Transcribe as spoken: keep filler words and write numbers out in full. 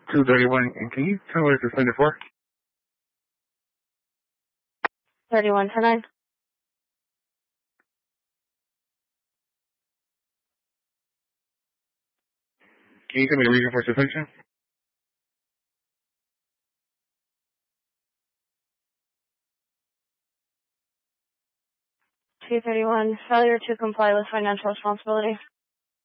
two thirty-one, and can you tell me what it's suspended for? thirty-one ten nine. Can you tell me the reason for suspension? two thirty-one, failure to comply with financial responsibility.